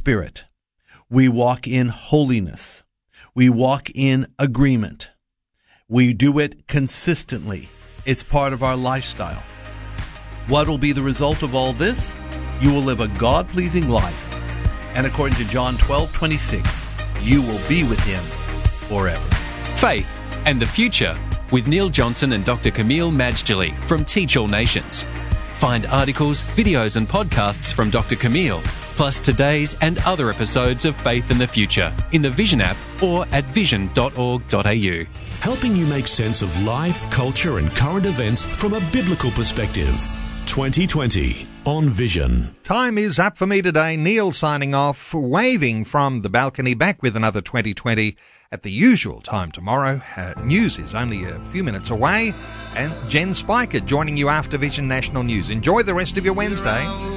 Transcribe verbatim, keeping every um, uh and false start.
Spirit. We walk in holiness. We walk in agreement. We do it consistently. It's part of our lifestyle. What will be the result of all this? You will live a God-pleasing life. And according to John twelve twenty-six, you will be with him forever. Faith and the Future with Neil Johnson and Doctor Camille Majdali from Teach All Nations. Find articles, videos and podcasts from Doctor Camille, plus today's and other episodes of Faith and the Future in the Vision app or at vision dot org dot a u. Helping you make sense of life, culture and current events from a biblical perspective. twenty twenty on Vision. Time is up for me today. Neil signing off, waving from the balcony, back with another twenty twenty at the usual time tomorrow. Uh, news is only a few minutes away, and Jen Spiker joining you after Vision National News. Enjoy the rest of your Wednesday.